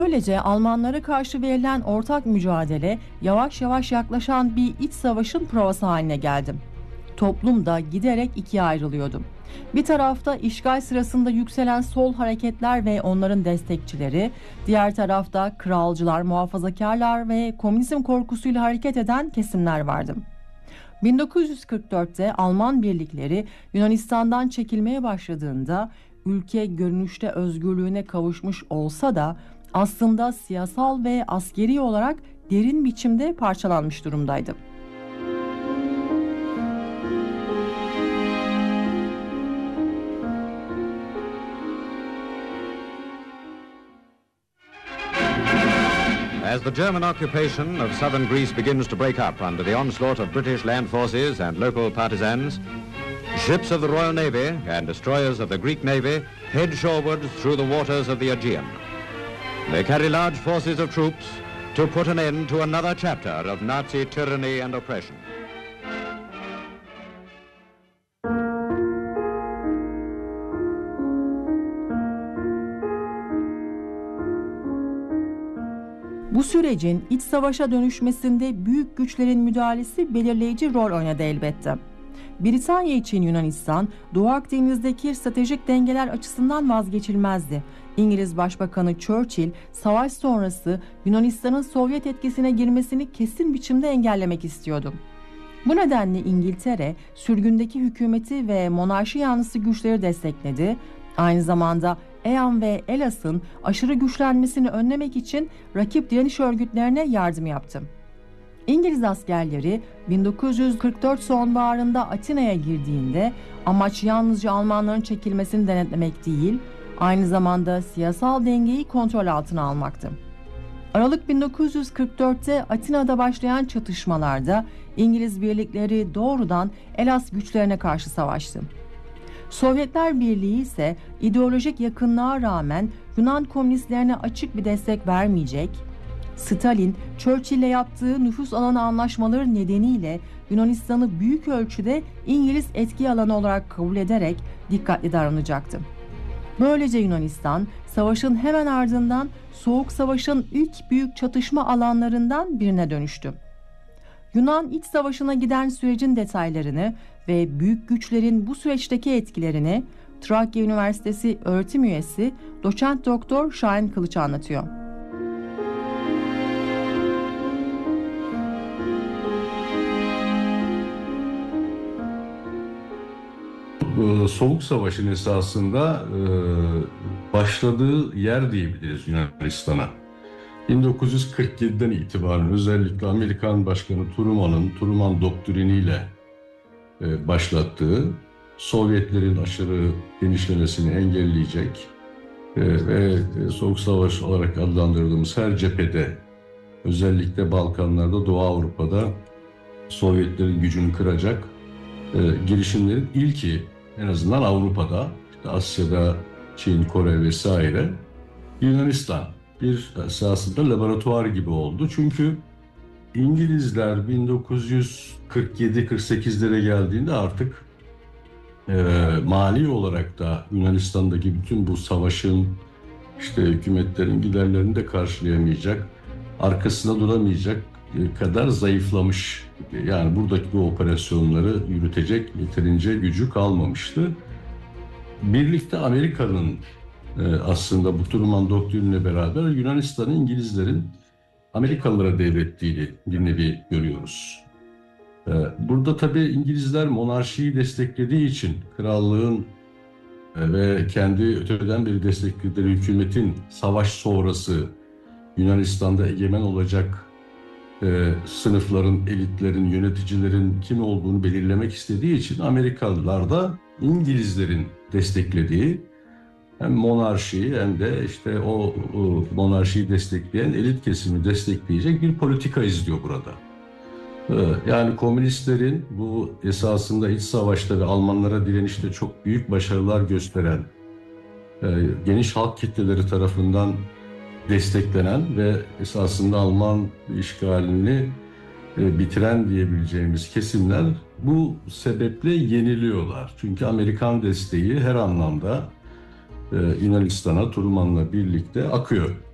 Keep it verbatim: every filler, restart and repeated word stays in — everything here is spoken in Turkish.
Böylece Almanlara karşı verilen ortak mücadele yavaş yavaş yaklaşan bir iç savaşın provası haline geldi. Toplum da giderek ikiye ayrılıyordu. Bir tarafta işgal sırasında yükselen sol hareketler ve onların destekçileri, diğer tarafta kralcılar, muhafazakarlar ve komünizm korkusuyla hareket eden kesimler vardı. bin dokuz yüz kırk dörtte Alman birlikleri Yunanistan'dan çekilmeye başladığında ülke görünüşte özgürlüğüne kavuşmuş olsa da aslında siyasal ve askeri olarak derin biçimde parçalanmış durumdaydı. As the German occupation of southern Greece begins to break up under the onslaught of British land forces and local partisans, ships of the Royal Navy and destroyers of the Greek Navy head shorewards through the waters of the Aegean. They carry large forces of troops to put an end to another chapter of Nazi tyranny and oppression. Bu sürecin iç savaşa dönüşmesinde büyük güçlerin müdahalesi belirleyici rol oynadı elbette. Britanya için Yunanistan, Doğu Akdeniz'deki stratejik dengeler açısından vazgeçilmezdi. İngiliz Başbakanı Churchill, savaş sonrası Yunanistan'ın Sovyet etkisine girmesini kesin biçimde engellemek istiyordu. Bu nedenle İngiltere, sürgündeki hükümeti ve monarşi yanlısı güçleri destekledi. Aynı zamanda Eam ve Elas'ın aşırı güçlenmesini önlemek için rakip direniş örgütlerine yardım yaptı. İngiliz askerleri bin dokuz yüz kırk dört sonbaharında Atina'ya girdiğinde amaç yalnızca Almanların çekilmesini denetlemek değil, aynı zamanda siyasal dengeyi kontrol altına almaktı. Aralık bin dokuz yüz kırk dörtte Atina'da başlayan çatışmalarda İngiliz birlikleri doğrudan Elas güçlerine karşı savaştı. Sovyetler Birliği ise ideolojik yakınlığa rağmen Yunan komünistlerine açık bir destek vermeyecek, Stalin, Churchill'le yaptığı nüfus alanı anlaşmaları nedeniyle Yunanistan'ı büyük ölçüde İngiliz etki alanı olarak kabul ederek dikkatli davranacaktı. Böylece Yunanistan, savaşın hemen ardından Soğuk Savaş'ın ilk büyük çatışma alanlarından birine dönüştü. Yunan İç Savaşı'na giden sürecin detaylarını ve büyük güçlerin bu süreçteki etkilerini Trakya Üniversitesi öğretim üyesi Doçent Doktor Şahin Kılıç anlatıyor. Soğuk Savaş'ın esasında başladığı yer diyebiliriz Yunanistan'a. bin dokuz yüz kırk yediden itibaren özellikle Amerikan Başkanı Truman'ın Truman doktriniyle başlattığı Sovyetlerin aşırı genişlemesini engelleyecek ve Soğuk Savaş olarak adlandırdığımız her cephede, özellikle Balkanlarda, Doğu Avrupa'da Sovyetlerin gücünü kıracak girişimlerin ilki, en azından Avrupa'da, işte Asya'da, Çin, Kore vesaire, Yunanistan bir esasında laboratuvar gibi oldu. Çünkü İngilizler bin dokuz yüz kırk yedi kırk sekizlere geldiğinde artık e, mali olarak da Yunanistan'daki bütün bu savaşın, işte hükümetlerin giderlerini de karşılayamayacak, arkasında duramayacak kadar zayıflamış. Yani buradaki bu operasyonları yürütecek yeterince gücü kalmamıştı. Birlikte Amerika'nın e, aslında bu Truman doktrinle beraber Yunanistan'ı İngilizlerin Amerikalılara devrettiğini bir nevi görüyoruz. E, burada tabii İngilizler monarşiyi desteklediği için krallığın e, ve kendi öteden beri destekledikleri hükümetin savaş sonrası Yunanistan'da egemen olacak e, sınıfların, elitlerin, yöneticilerin kim olduğunu belirlemek istediği için Amerikalılar da İngilizlerin desteklediği hem monarşiyi hem de işte o, o monarşiyi destekleyen elit kesimi destekleyecek bir politika izliyor burada. Yani komünistlerin bu esasında iç savaşta ve Almanlara direnişte çok büyük başarılar gösteren, geniş halk kitleleri tarafından desteklenen ve esasında Alman işgalini bitiren diyebileceğimiz kesimler bu sebeple yeniliyorlar. Çünkü Amerikan desteği her anlamda Yunanistan'a Truman'la birlikte akıyor.